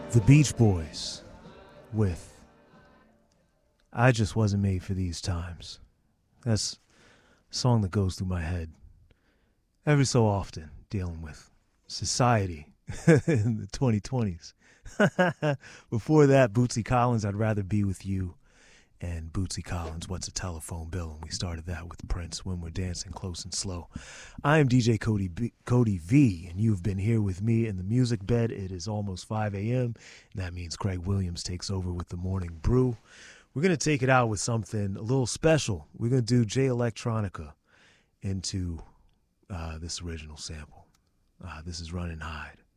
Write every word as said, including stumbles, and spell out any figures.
The Beach Boys with I Just Wasn't Made for These Times. That's a song that goes through my head every so often, dealing with society in the twenty twenties. Before that, Bootsy Collins, I'd Rather Be With You, and Bootsy Collins, What's a Telephone Bill? And we started that with Prince, When We're Dancing Close and Slow. I am D J Cody B- Cody V, and you've been here with me in the music bed. It is almost five a.m., and that means Craig Williams takes over with the morning brew. We're going to take it out with something a little special. We're going to do Jay Electronica into uh, this original sample. Uh, this is Running Hide.